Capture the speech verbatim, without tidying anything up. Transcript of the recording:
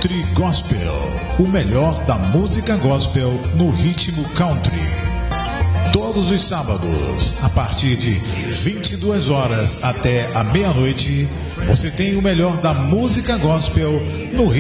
Country Gospel, o melhor da música gospel no ritmo country. Todos os sábados, a partir de vinte e duas horas até a meia-noite, você tem o melhor da música gospel no ritmo